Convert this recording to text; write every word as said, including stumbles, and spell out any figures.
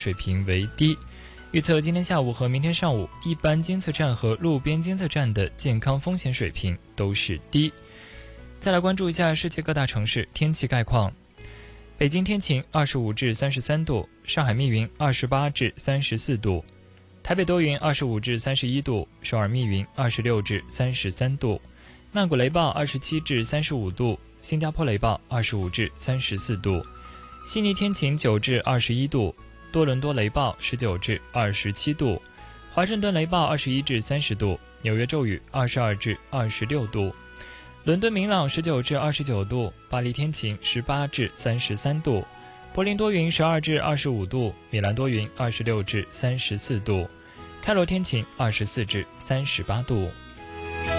水平为低。预测今天下午和明天上午，一般监测站和路边监测站的健康风险水平都是低。再来关注一下世界各大城市天气概况。北京天晴，二十五至三十三度；上海密云，二十八至三十四度；台北多云，二十五至三十一度；首尔密云，二十六至三十三度；曼谷雷暴，二十七至三十五度；新加坡雷暴，二十五至三十四度；悉尼天晴，九至二十一度；多伦多雷暴，十九至二十七度；华盛顿雷暴，二十一至三十度；纽约骤雨，二十二至二十六度；伦敦明朗，十九至二十九度；巴黎天晴，十八至三十三度；柏林多云，十二至二十五度；米兰多云，二十六至三十四度；开罗天晴，二十四至三十八度。